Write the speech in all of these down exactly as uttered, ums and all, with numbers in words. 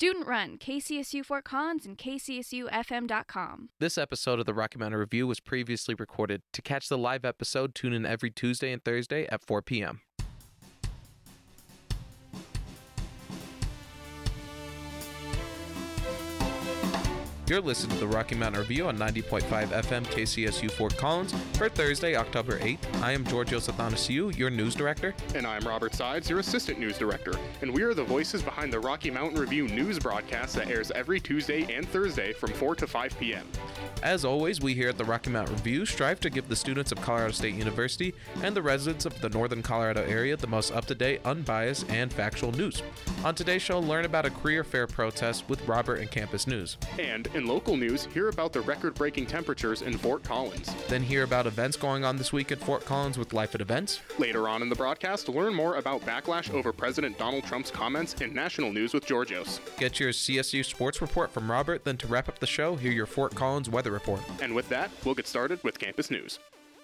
Student Run, K C S U Fort Collins and K C S U F M dot com. This episode of the Rocky Mountain Review was previously recorded. To catch the live episode, tune in every Tuesday and Thursday at four p.m. You're listening to the Rocky Mountain Review on ninety point five F M K C S U Fort Collins for Thursday, October eighth. I am Georgios Athanasiou, your news director. And I'm Robert Sides, your assistant news director. And we are the voices behind the Rocky Mountain Review news broadcast that airs every Tuesday and Thursday from four to five p.m. As always, we here at the Rocky Mountain Review strive to give the students of Colorado State University and the residents of the Northern Colorado area the most up-to-date, unbiased, and factual news. On today's show, learn about a career fair protest with Robert and Campus News. And in local news, hear about the record-breaking temperatures in Fort Collins. Then hear about events going on this week at Fort Collins with Life at Events. Later on in the broadcast, learn more about backlash over President Donald Trump's comments in national news with Georgios. Get your C S U sports report from Robert, then to wrap up the show, hear your Fort Collins weather report. And with that, we'll get started with Campus News.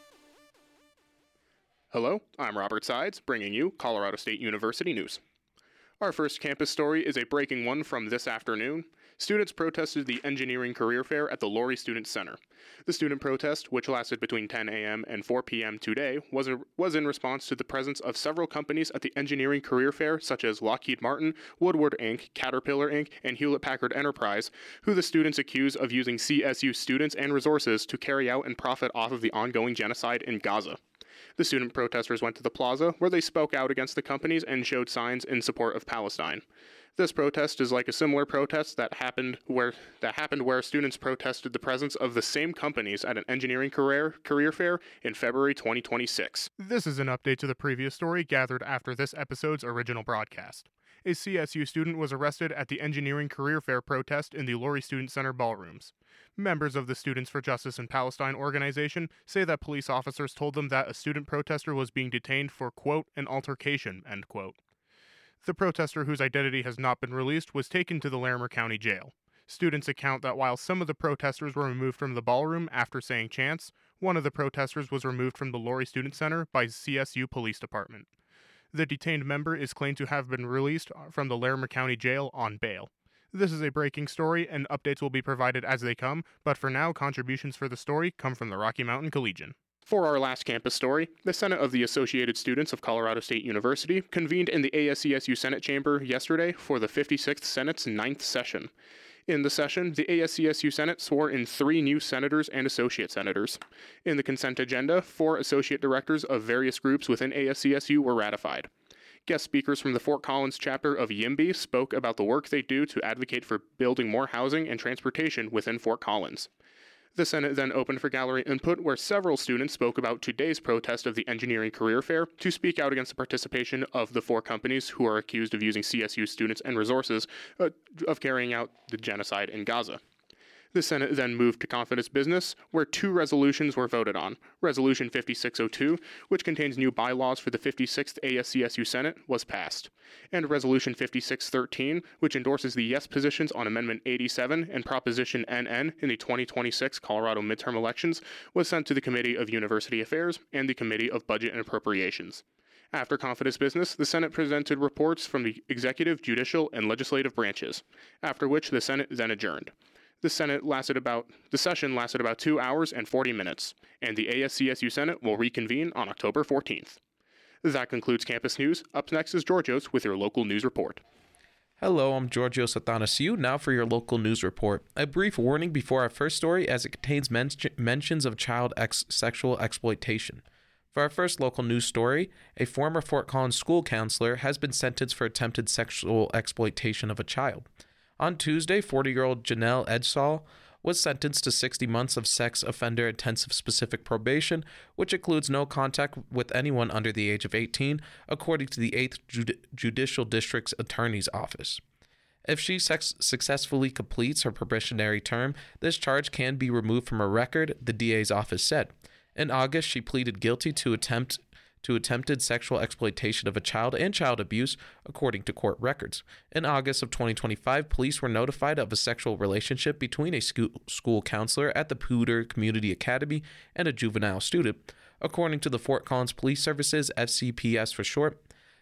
Hello, I'm Robert Sides, bringing you Colorado State University news. Our first campus story is a breaking one from this afternoon. Students protested the engineering career fair at the Laurie Student Center. The student protest, which lasted between ten a.m. and four p.m. today, was, a, was in response to the presence of several companies at the engineering career fair, such as Lockheed Martin, Woodward Incorporated, Caterpillar Incorporated, and Hewlett-Packard Enterprise, who the students accuse of using C S U students and resources to carry out and profit off of the ongoing genocide in Gaza. The student protesters went to the plaza, where they spoke out against the companies and showed signs in support of Palestine. This protest is like a similar protest that happened where that happened where students protested the presence of the same companies at an engineering career career fair in February twenty twenty-six. This is an update to the previous story gathered after this episode's original broadcast. A C S U student was arrested at the engineering career fair protest in the Laurie Student Center ballrooms. Members of the Students for Justice in Palestine organization say that police officers told them that a student protester was being detained for, quote, an altercation, end quote. The protester, whose identity has not been released, was taken to the Larimer County Jail. Students account that while some of the protesters were removed from the ballroom after saying chants, one of the protesters was removed from the Laurie Student Center by C S U Police Department. The detained member is claimed to have been released from the Larimer County Jail on bail. This is a breaking story, and updates will be provided as they come, but for now, contributions for the story come from the Rocky Mountain Collegian. For our last campus story, the Senate of the Associated Students of Colorado State University convened in the A S C S U Senate chamber yesterday for the fifty-sixth Senate's ninth session. In the session, the A S C S U Senate swore in three new senators and associate senators. In the consent agenda, four associate directors of various groups within A S C S U were ratified. Guest speakers from the Fort Collins chapter of YIMBY spoke about the work they do to advocate for building more housing and transportation within Fort Collins. The Senate then opened for gallery input, where several students spoke about today's protest of the engineering career fair to speak out against the participation of the four companies who are accused of using C S U students and resources uh, of carrying out the genocide in Gaza. The Senate then moved to confidence business, where two resolutions were voted on. Resolution fifty-six oh two, which contains new bylaws for the fifty-sixth A S C S U Senate, was passed. And Resolution fifty-six thirteen, which endorses the yes positions on Amendment eighty-seven and Proposition N N in the twenty twenty-six Colorado midterm elections, was sent to the Committee of University Affairs and the Committee of Budget and Appropriations. After confidence business, the Senate presented reports from the executive, judicial, and legislative branches, after which the Senate then adjourned. The Senate lasted about the session lasted about two hours and forty minutes, and the A S C S U Senate will reconvene on October fourteenth. That concludes Campus News. Up next is Georgios with your local news report. Hello, I'm Georgios Athanasiou, now for your local news report. A brief warning before our first story, as it contains men- mentions of child ex- sexual exploitation. For our first local news story, a former Fort Collins school counselor has been sentenced for attempted sexual exploitation of a child. On Tuesday, forty-year-old Janelle Edsall was sentenced to sixty months of sex offender intensive specific probation, which includes no contact with anyone under the age of eighteen, according to the eighth Judi- Judicial District's Attorney's Office. If she sex- successfully completes her probationary term, this charge can be removed from her record, the D A's office said. In August, she pleaded guilty to attempt to attempted sexual exploitation of a child and child abuse, according to court records. In August of twenty twenty-five, police were notified of a sexual relationship between a sco- school counselor at the Poudre Community Academy and a juvenile student. According to the Fort Collins Police Services, F C P S for short,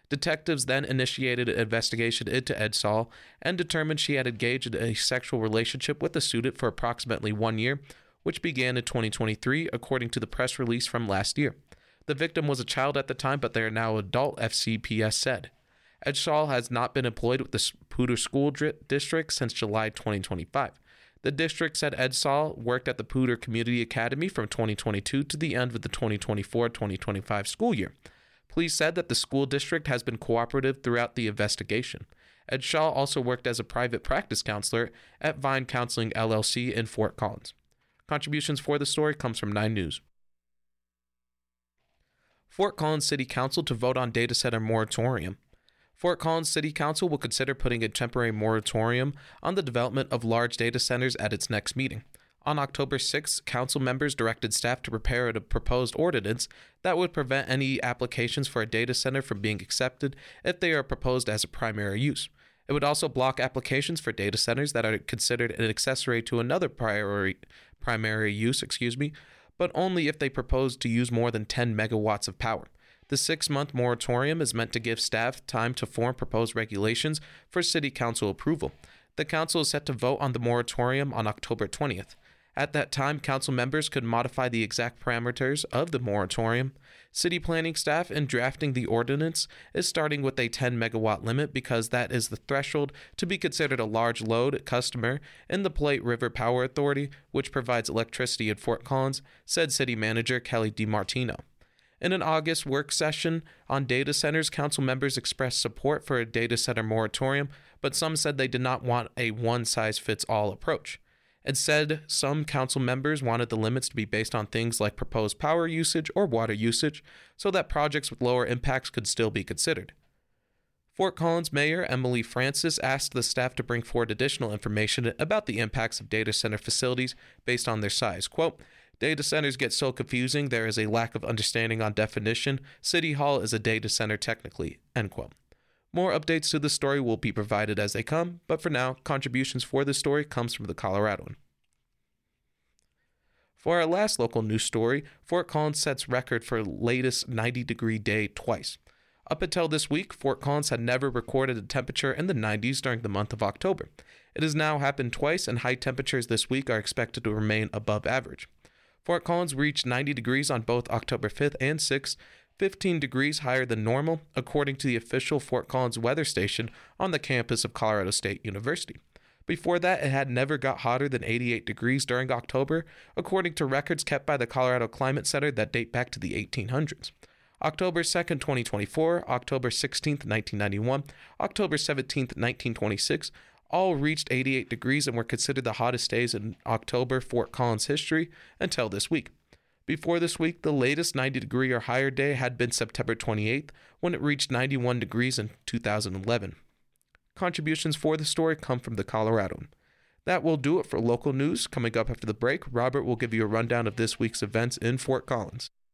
Detectives then initiated an investigation into Edsall and determined she had engaged in a sexual relationship with the student for approximately one year, which began in twenty twenty-three, according to the press release from last year. The victim was a child at the time, but they are now adult, F C P S said. Edsall has not been employed with the Poudre School District since July twenty twenty-five. The district said Edsall worked at the Poudre Community Academy from twenty twenty-two to the end of the twenty twenty-four twenty twenty-five school year. Police said that the school district has been cooperative throughout the investigation. Edsall also worked as a private practice counselor at Vine Counseling L L C in Fort Collins. Contributions for the story comes from Nine News. Fort Collins City Council to vote on data center moratorium. Fort Collins City Council will consider putting a temporary moratorium on the development of large data centers at its next meeting. On October sixth, council members directed staff to prepare a proposed ordinance that would prevent any applications for a data center from being accepted if they are proposed as a primary use. It would also block applications for data centers that are considered an accessory to another priori, primary use, excuse me, but only if they propose to use more than ten megawatts of power. The six-month moratorium is meant to give staff time to form proposed regulations for city council approval. The council is set to vote on the moratorium on October twentieth. At that time, council members could modify the exact parameters of the moratorium. City planning staff in drafting the ordinance is starting with a ten megawatt limit because that is the threshold to be considered a large load customer in the Platte River Power Authority, which provides electricity in Fort Collins, said City Manager Kelly DiMartino. In an August work session on data centers, council members expressed support for a data center moratorium, but some said they did not want a one-size-fits-all approach. Instead, some council members wanted the limits to be based on things like proposed power usage or water usage, so that projects with lower impacts could still be considered. Fort Collins Mayor Emily Francis asked the staff to bring forward additional information about the impacts of data center facilities based on their size. Quote, "Data centers get so confusing, there is a lack of understanding on definition. City Hall is a data center technically." End quote. More updates to the story will be provided as they come, but for now, contributions for this story comes from the Coloradoan. For our last local news story, Fort Collins sets record for latest ninety degree day twice. Up until this week, Fort Collins had never recorded a temperature in the nineties during the month of October. It has now happened twice, and high temperatures this week are expected to remain above average. Fort Collins reached ninety degrees on both October fifth and sixth, fifteen degrees higher than normal, according to the official Fort Collins weather station on the campus of Colorado State University. Before that, it had never got hotter than eighty-eight degrees during October, according to records kept by the Colorado Climate Center that date back to the eighteen hundreds. October second, twenty twenty-four, October sixteenth, nineteen ninety-one, October seventeenth, nineteen twenty-six, all reached eighty-eight degrees and were considered the hottest days in October Fort Collins history until this week. Before this week, the latest ninety degree or higher day had been September twenty-eighth, when it reached ninety-one degrees in two thousand eleven. Contributions for the story come from the Coloradoan. That will do it for local news. Coming up after the break, Robert will give you a rundown of this week's events in Fort Collins.